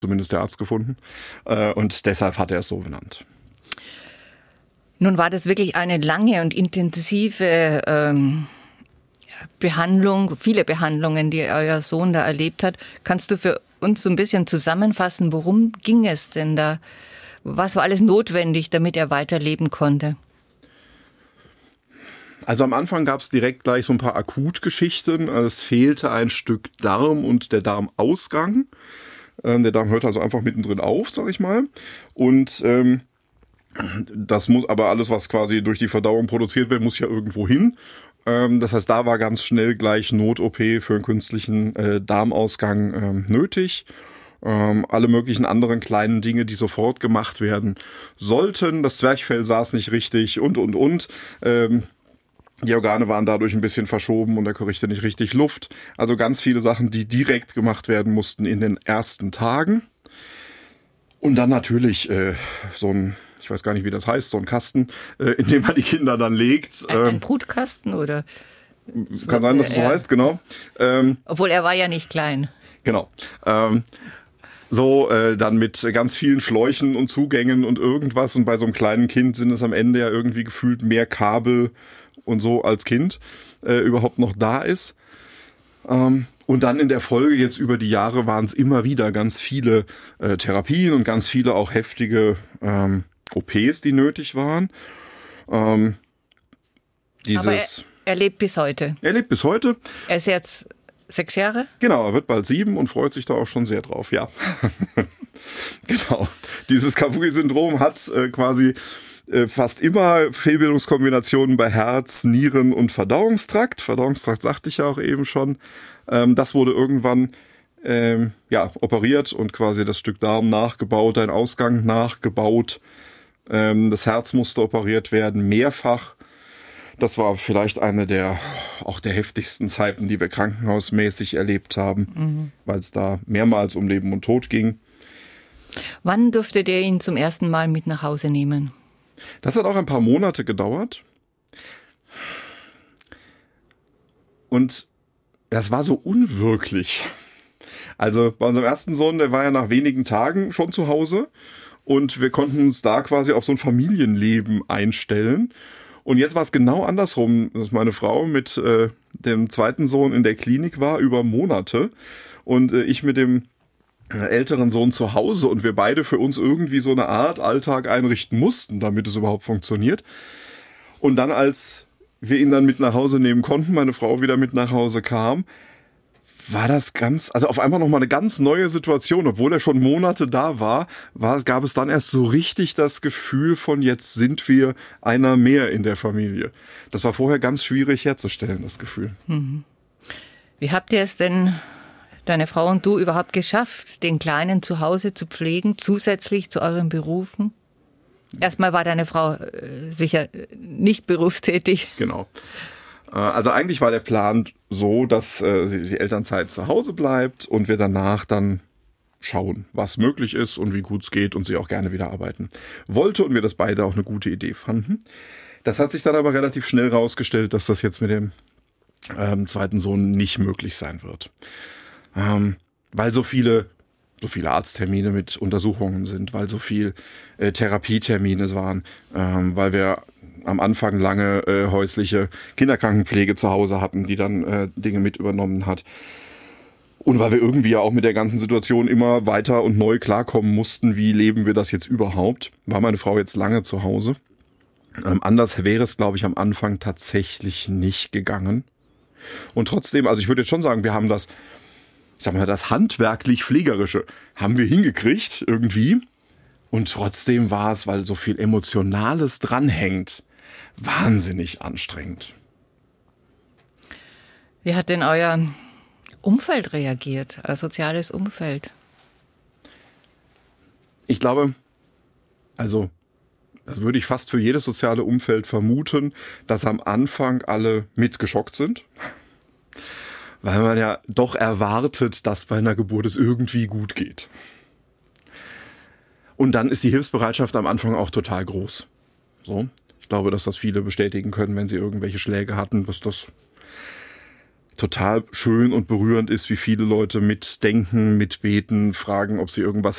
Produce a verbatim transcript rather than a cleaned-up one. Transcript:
zumindest der Arzt gefunden. Und deshalb hat er es so benannt. Nun war das wirklich eine lange und intensive ähm, Behandlung, viele Behandlungen, die euer Sohn da erlebt hat. Kannst du für uns so ein bisschen zusammenfassen, worum ging es denn da? Was war alles notwendig, damit er weiterleben konnte? Also am Anfang gab es direkt gleich so ein paar Akutgeschichten. Also es fehlte ein Stück Darm und der Darmausgang. Ähm, der Darm hört also einfach mittendrin auf, sag ich mal. Und ähm, das muss aber alles, was quasi durch die Verdauung produziert wird, muss ja irgendwo hin. Ähm, das heißt, da war ganz schnell gleich Not-O P für einen künstlichen äh, Darmausgang ähm, nötig. Ähm, alle möglichen anderen kleinen Dinge, die sofort gemacht werden sollten. Das Zwerchfell saß nicht richtig und, und, und. Ähm, Die Organe waren dadurch ein bisschen verschoben und er kriegte nicht richtig Luft. Also ganz viele Sachen, die direkt gemacht werden mussten in den ersten Tagen. Und dann natürlich äh, so ein, ich weiß gar nicht, wie das heißt, so ein Kasten, äh, in dem man die Kinder dann legt. Ein, ein Brutkasten oder? Kann sein, dass es so heißt, genau. Ähm, Obwohl er war ja nicht klein. Genau. Ähm, So, äh, dann mit ganz vielen Schläuchen und Zugängen und irgendwas. Und bei so einem kleinen Kind sind es am Ende ja irgendwie gefühlt mehr Kabel und so als Kind äh, überhaupt noch da ist. Ähm, und dann in der Folge jetzt über die Jahre waren es immer wieder ganz viele äh, Therapien und ganz viele auch heftige ähm, O Ps, die nötig waren. Ähm, dieses Aber er, er lebt bis heute. Er lebt bis heute. Er ist jetzt sechs Jahre? Genau, er wird bald sieben und freut sich da auch schon sehr drauf, ja. Genau. Dieses Kabuki-Syndrom hat äh, quasi äh, fast immer Fehlbildungskombinationen bei Herz, Nieren und Verdauungstrakt. Verdauungstrakt sagte ich ja auch eben schon. Ähm, das wurde irgendwann ähm, ja, operiert und quasi das Stück Darm nachgebaut, ein Ausgang nachgebaut. Ähm, das Herz musste operiert werden, mehrfach. Das war vielleicht eine der auch der heftigsten Zeiten, die wir krankenhausmäßig erlebt haben, mhm. weil es da mehrmals um Leben und Tod ging. Wann durftet ihr ihn zum ersten Mal mit nach Hause nehmen? Das hat auch ein paar Monate gedauert. Und das war so unwirklich. Also bei unserem ersten Sohn, der war ja nach wenigen Tagen schon zu Hause und wir konnten uns da quasi auf so ein Familienleben einstellen. Und jetzt war es genau andersrum, dass meine Frau mit äh, dem zweiten Sohn in der Klinik war über Monate und äh, ich mit dem älteren Sohn zu Hause und wir beide für uns irgendwie so eine Art Alltag einrichten mussten, damit es überhaupt funktioniert. Und dann, als wir ihn dann mit nach Hause nehmen konnten, meine Frau wieder mit nach Hause kam, war das ganz, also auf einmal nochmal eine ganz neue Situation. Obwohl er schon Monate da war, war, gab es dann erst so richtig das Gefühl von, jetzt sind wir einer mehr in der Familie. Das war vorher ganz schwierig herzustellen, das Gefühl. Mhm. Wie habt ihr es denn, deine Frau und du, überhaupt geschafft, den Kleinen zu Hause zu pflegen, zusätzlich zu euren Berufen? Erstmal war deine Frau äh, sicher nicht berufstätig. Genau. Also eigentlich war der Plan so, dass äh, die Elternzeit zu Hause bleibt und wir danach dann schauen, was möglich ist und wie gut es geht und sie auch gerne wieder arbeiten wollte und wir das beide auch eine gute Idee fanden. Das hat sich dann aber relativ schnell rausgestellt, dass das jetzt mit dem ähm, zweiten Sohn nicht möglich sein wird. Ähm, weil so viele, so viele Arzttermine mit Untersuchungen sind, weil so viel äh, Therapietermine waren, ähm, weil wir am Anfang lange äh, häusliche Kinderkrankenpflege zu Hause hatten, die dann äh, Dinge mit übernommen hat. Und weil wir irgendwie ja auch mit der ganzen Situation immer weiter und neu klarkommen mussten, wie leben wir das jetzt überhaupt, war meine Frau jetzt lange zu Hause. Ähm, anders wäre es, glaube ich, am Anfang tatsächlich nicht gegangen. Und trotzdem, also ich würde jetzt schon sagen, wir haben das, ich sag mal, das handwerklich-pflegerische haben wir hingekriegt irgendwie. Und trotzdem war es, weil so viel Emotionales dranhängt, wahnsinnig anstrengend. Wie hat denn euer Umfeld reagiert, euer soziales Umfeld? Ich glaube, also das würde ich fast für jedes soziale Umfeld vermuten, dass am Anfang alle mitgeschockt sind. Weil man ja doch erwartet, dass bei einer Geburt es irgendwie gut geht. Und dann ist die Hilfsbereitschaft am Anfang auch total groß. So, ich glaube, dass das viele bestätigen können, wenn sie irgendwelche Schläge hatten, dass das total schön und berührend ist, wie viele Leute mitdenken, mitbeten, fragen, ob sie irgendwas